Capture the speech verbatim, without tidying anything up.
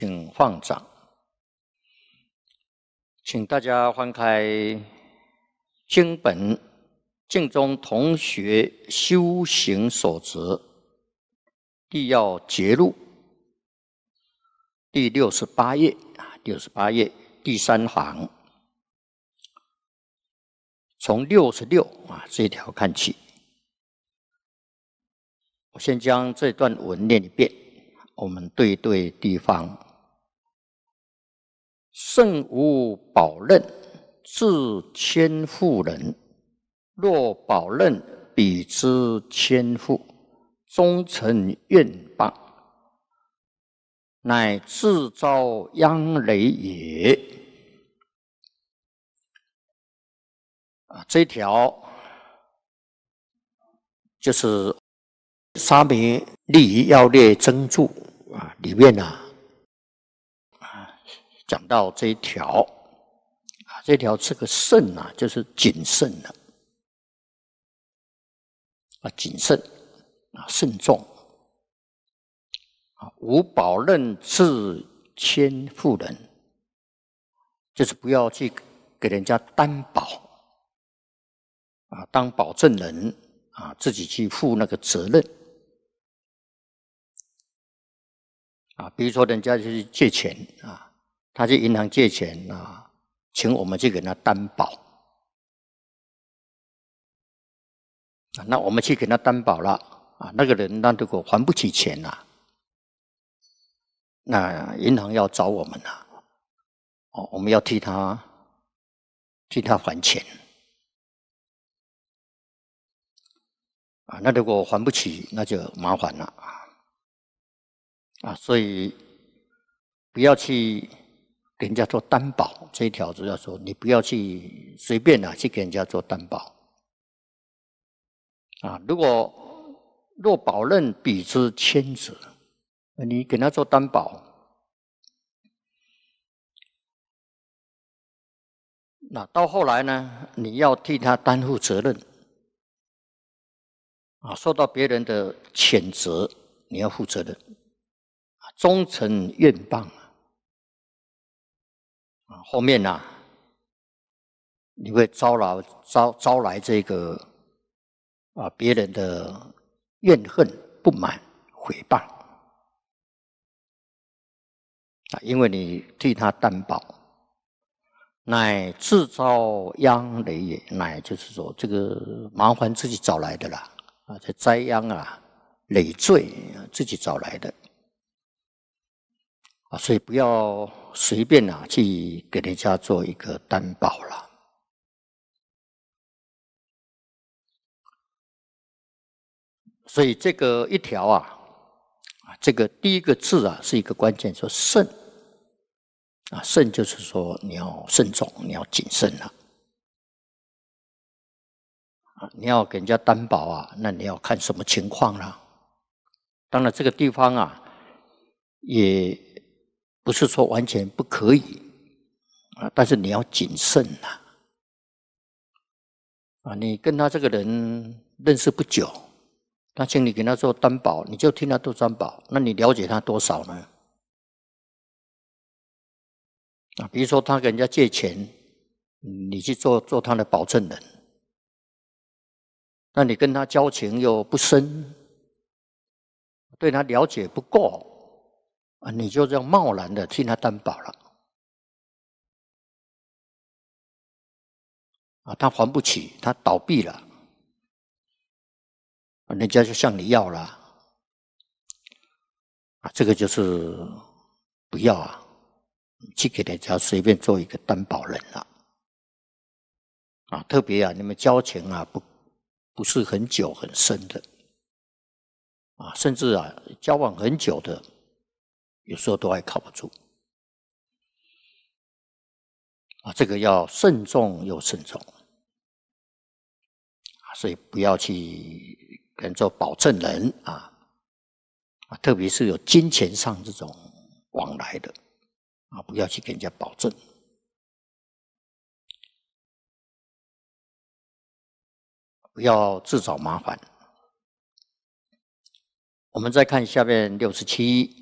请放掌，请大家翻开经本《净宗同学修行守则》第要节录第六十八页，六十八页第三行，从六十六啊这一条看起。我先将这段文念一遍，我们对对地方。圣无宝刃，自千妇人。若宝刃，彼之千妇，终成怨谤，乃自招殃累也。啊，这一条就是沙弥利益要略增注啊里面啊。讲到这一条啊，这条这个慎啊，就是谨慎了啊，谨慎啊，慎重啊，无宝刃自千妇人，就是不要去给人家担保啊，当保证人啊，自己去负那个责任啊，比如说人家去借钱啊。他去银行借钱啊，请我们去给他担保啊，那我们去给他担保了啊，那个人那如果还不起钱啊，那银行要找我们啊，哦，我们要替他替他还钱啊，那如果还不起，那就麻烦了啊，所以不要去。给人家做担保这一条主要说，你不要去随便啊去给人家做担保啊。如果若宝刃彼之千者，你给他做担保，那到后来呢，你要替他担负责任啊，受到别人的谴责，你要负责任，终成怨谤。后面啊，你会招来招招来这个啊别人的怨恨、不满、诽谤啊，因为你替他担保，乃自招殃累也。乃就是说，这个麻烦自己找来的啦啊，这灾殃啊、累赘自己找来的。啊，所以不要随便啊去给人家做一个担保了。所以这个一条啊，这个第一个字啊是一个关键，说慎啊，慎就是说你要慎重，你要谨慎了啊，你要给人家担保啊，那你要看什么情况啦。当然这个地方啊，也不是说完全不可以啊，但是你要谨慎呐啊！你跟他这个人认识不久，他请你给他做担保，你就听他做担保，那你了解他多少呢？啊，比如说他给人家借钱，你去做做他的保证人，那你跟他交情又不深，对他了解不够。啊，你就这样贸然的替他担保了，啊，他还不起，他倒闭了，人家就向你要了，啊，这个就是不要啊，去给人家随便做一个担保人了，啊，特别啊，你们交情啊不不是很久很深的，啊，甚至啊交往很久的。有时候都还靠不住啊，这个要慎重又慎重啊，所以不要去跟人做保证人啊，啊，特别是有金钱上这种往来的啊，不要去给人家保证，不要自找麻烦。我们再看下面六十七。